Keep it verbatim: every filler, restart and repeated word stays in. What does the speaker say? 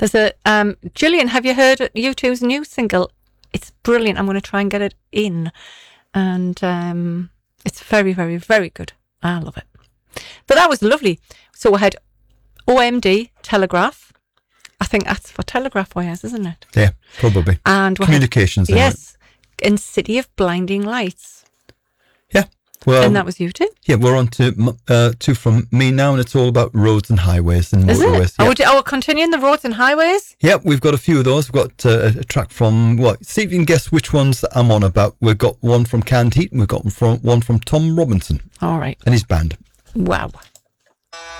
There's a um, Gillian. Have you heard U two's new single? It's brilliant. I'm going to try and get it in, and um, it's very, very, very good. I love it. But that was lovely. So we had O M D Telegraph. I think that's for Telegraph Wires, isn't it? Yeah, probably. And we Communications. Had, yes, in City of Blinding Lights. Yeah. Well, and that was you too? Yeah, we're on to uh, two from me now, and it's all about roads and highways and Is motorways. It? Yeah. Are, we, are we continuing the roads and highways? Yeah, we've got a few of those. We've got uh, a track from, what, see if you can guess which ones I'm on about. We've got one from Canned Heat, and we've got one from, one from Tom Robinson. All right. And his band. Wow.